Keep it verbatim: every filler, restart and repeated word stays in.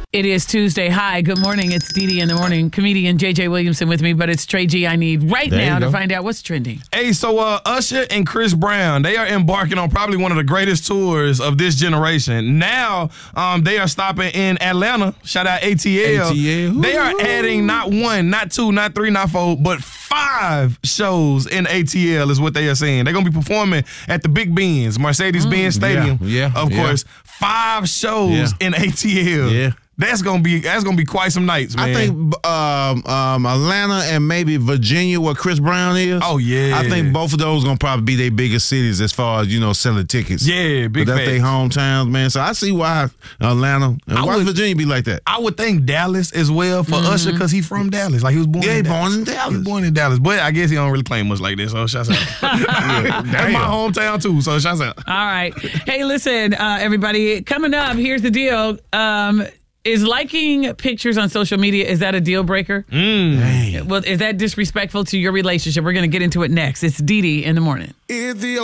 It is Tuesday. Hi, good morning. It's Dee Dee in the morning. Comedian J J Williamson with me, but it's Trey G I need right There now you to go. find out what's trending. Hey, so uh, Usher and Chris Brown, they are embarking on probably one of the greatest tours of this generation. Now, um, they are stopping in Atlanta. Shout out A T L. A T L. They are adding not one, not two, not three, not four, but five shows in A T L is what they are saying. They're going to be performing at the Big Benz, Mercedes-Benz Stadium. Yeah, yeah, Of yeah. course, five shows Yeah. in A T L. Yeah. That's gonna be that's gonna be quite some nights, man. I think um, um, Atlanta and maybe Virginia, where Chris Brown is. Oh, yeah. I think both of those gonna probably be their biggest cities as far as you know selling tickets. Yeah, big But that's their facts. hometowns, man. So I see why Atlanta and I why would- Virginia be like that. I would think Dallas as well for Usher because he's from Dallas. Like he was born Yeah, in he Dallas. born in He Dallas. was born in Dallas. But I guess he don't really claim much like this. So shouts out. That's my hometown too. So shouts out. All right. Hey, listen, uh, everybody, coming up, here's the deal. Um, is liking pictures on social media, is that a deal breaker? Dang. Well, is that disrespectful to your relationship? We're going to get into it next. It's Dee Dee in the morning. It's the